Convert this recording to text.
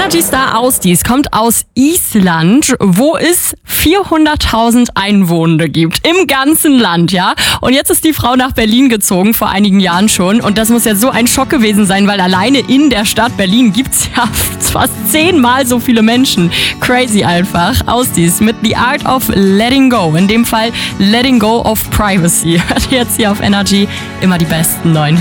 Energy-Star Ausdis kommt aus Island, wo es 400.000 Einwohner gibt. Im ganzen Land, ja. Und jetzt ist die Frau nach Berlin gezogen, vor einigen Jahren schon. Und das muss ja so ein Schock gewesen sein, weil alleine in der Stadt Berlin gibt's ja fast 10-mal so viele Menschen. Crazy einfach. Ausdis mit The Art of Letting Go. In dem Fall Letting Go of Privacy. Hört jetzt hier auf Energy immer die besten neuen